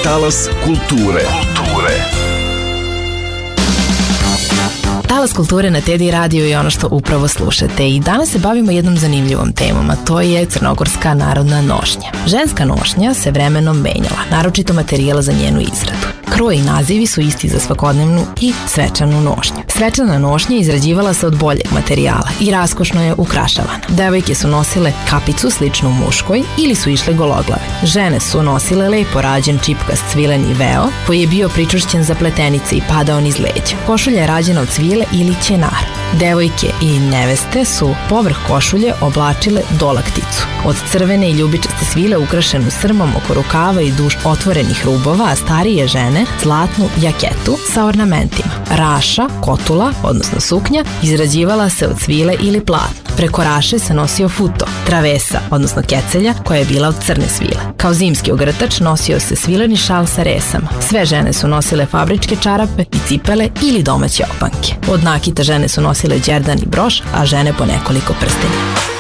Talas kulture. Talas kulture na TD Radio je ono što upravo slušate i danas se bavimo jednom zanimljivom temom, a to je crnogorska narodna nošnja. Ženska nošnja se vremenom menjala, naročito materijala za njenu izradu. Kroj i nazivi su isti za svakodnevnu i svečanu nošnju. Svečana nošnja izrađivala se od boljeg materijala i raskošno je ukrašavana. Devojke su nosile kapicu sličnu muškoj ili su išle gologlave. Žene su nosile lepo rađen čipkast cvileni veo koji je bio pričvršćen za pletenice i padao niz leđa. Košulja je rađena od cvile ili ćenara. Devojke i neveste su povrh košulje oblačile dolakticu od crvene i ljubičaste svile ukrašenu srmom oko rukava i duž otvorenih rubova, a starije žene zlatnu jaketu sa ornamentima. Raša, kotula, odnosno suknja, izrađivala se od svile ili platna. Preko raše se nosio futo, travesa, odnosno kecelja, koja je bila od crne svile. Kao zimski ogrtač nosio se svileni šal sa resama. Sve žene su nosile fabričke čarape i cipele ili domaće opanke. Od nakita žene su nosile đerdan i broš, a žene po nekoliko prstenja.